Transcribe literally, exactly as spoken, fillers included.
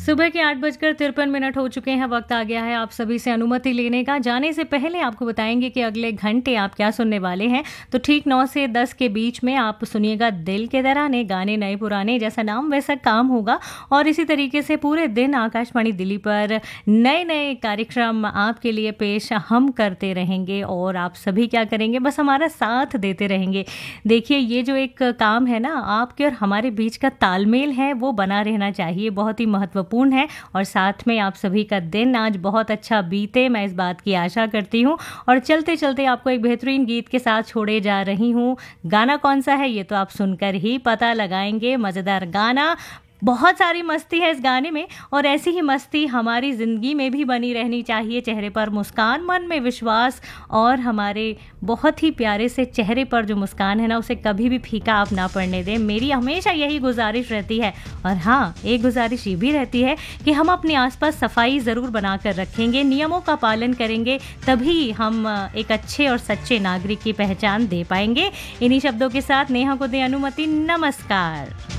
सुबह के आठ बजकर तिरपन मिनट हो चुके हैं। वक्त आ गया है आप सभी से अनुमति लेने का। जाने से पहले आपको बताएंगे कि अगले घंटे आप क्या सुनने वाले हैं। तो ठीक नौ से दस के बीच में आप सुनिएगा दिल के दराने, गाने नए पुराने, जैसा नाम वैसा काम होगा। और इसी तरीके से पूरे दिन आकाशवाणी दिल्ली पर नए नए कार्यक्रम आपके लिए पेश हम करते रहेंगे और आप सभी क्या करेंगे, बस हमारा साथ देते रहेंगे। देखिए, ये जो एक काम है ना, आपके और हमारे बीच का तालमेल है वो बना रहना चाहिए, बहुत ही महत्वपूर्ण है। और साथ में आप सभी का दिन आज बहुत अच्छा बीते, मैं इस बात की आशा करती हूँ। और चलते चलते आपको एक बेहतरीन गीत के साथ छोड़े जा रही हूँ। गाना कौन सा है ये तो आप सुनकर ही पता लगाएंगे। मज़ेदार गाना, बहुत सारी मस्ती है इस गाने में और ऐसी ही मस्ती हमारी ज़िंदगी में भी बनी रहनी चाहिए। चेहरे पर मुस्कान, मन में विश्वास और हमारे बहुत ही प्यारे से चेहरे पर जो मुस्कान है ना, उसे कभी भी फीका आप ना पड़ने दें। मेरी हमेशा यही गुजारिश रहती है। और हाँ, एक गुजारिश ये भी रहती है कि हम अपने आसपास सफाई ज़रूर बनाकर रखेंगे, नियमों का पालन करेंगे, तभी हम एक अच्छे और सच्चे नागरिक की पहचान दे पाएंगे। इन्हीं शब्दों के साथ नेहा को दें अनुमति। नमस्कार।